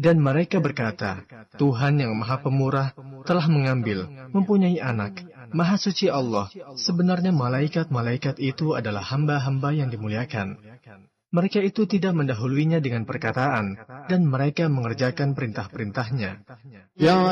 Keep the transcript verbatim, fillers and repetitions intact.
Dan mereka berkata, Tuhan yang Maha Pemurah telah mengambil, mempunyai anak. Maha suci Allah, sebenarnya malaikat-malaikat itu adalah hamba-hamba yang dimuliakan. Mereka itu tidak mendahuluinya dengan perkataan, dan mereka mengerjakan perintah-perintahnya. Ya